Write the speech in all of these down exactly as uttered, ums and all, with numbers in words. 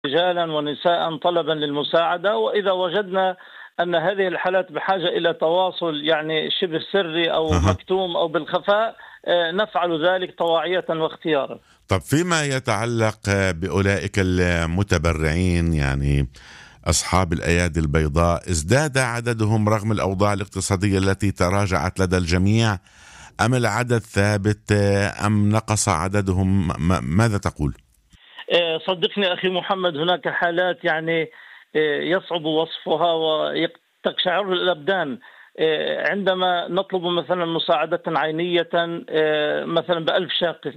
رجالا ونساء طلبا للمساعدة، وإذا وجدنا أن هذه الحالات بحاجة إلى تواصل يعني شبه سري أو أها. مكتوم أو بالخفاء نفعل ذلك طواعية واختيارا. طب فيما يتعلق بأولئك المتبرعين، يعني أصحاب الأيادي البيضاء، ازداد عددهم رغم الأوضاع الاقتصادية التي تراجعت لدى الجميع، أم العدد ثابت، أم نقص عددهم؟ ماذا تقول؟ صدقني أخي محمد، هناك حالات يعني يصعب وصفها وتقشعر الأبدان عندما نطلب مثلا مساعدة عينية مثلا بألف شاقل،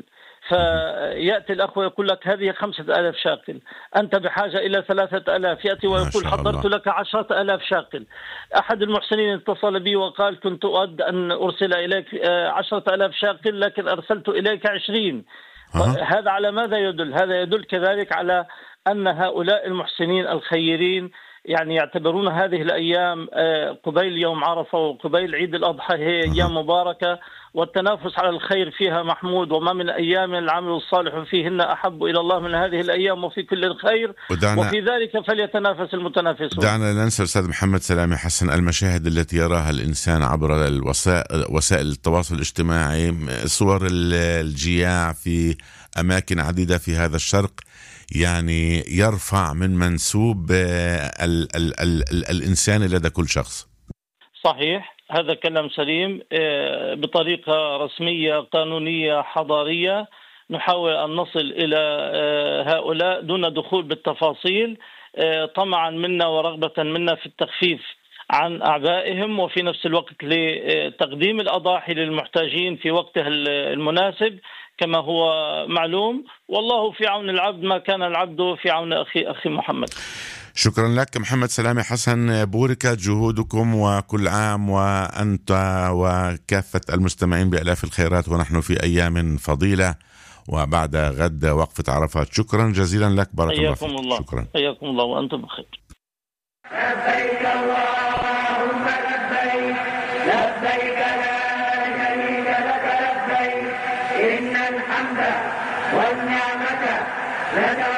فيأتي الأخ ويقول لك هذه خمسة ألاف شاقل، أنت بحاجة إلى ثلاثة ألاف، يأتي ويقول حضرت لك عشرة ألاف شاقل. أحد المحسنين اتصل بي وقال كنت أود أن أرسل إليك عشرة ألاف شاقل لكن أرسلت إليك عشرين. أه. هذا على ماذا يدل؟ هذا يدل كذلك على أن هؤلاء المحسنين الخيرين يعني يعتبرون هذه الأيام قبيل يوم عرفة وقبيل عيد الأضحى هي أيام مباركة، والتنافس على الخير فيها محمود، وما من أيام العمل الصالح فيهن أحب إلى الله من هذه الأيام وفي كل الخير، وفي ذلك فليتنافس المتنافسون. دعنا ننسى أستاذ محمد سلامة حسن المشاهد التي يراها الإنسان عبر الوسائل وسائل التواصل الاجتماعي، صور الجياع في أماكن عديدة في هذا الشرق، يعني يرفع من منسوب ال ال ال ال الإنسان لدى كل شخص. صحيح، هذا كلام سليم. بطريقة رسمية قانونية حضارية نحاول أن نصل إلى هؤلاء دون دخول بالتفاصيل، طمعا منا ورغبة منا في التخفيف عن أعبائهم، وفي نفس الوقت لتقديم الأضاحي للمحتاجين في وقتها المناسب كما هو معلوم، والله في عون العبد ما كان العبد في عون أخي أخي محمد. شكرا لك محمد سلامة حسن، بوركت جهودكم، وكل عام وأنت وكافة المستمعين بألاف الخيرات، ونحن في أيام فضيلة وبعد غد وقفة عرفات. شكرا جزيلا لك، بارك الله فيك. الله. شكرا. حياكم الله وأنتم بخير. لبيك اللهم لبيك، لبيك لا شريك لك لبيك، إن الحمد والنعمة لك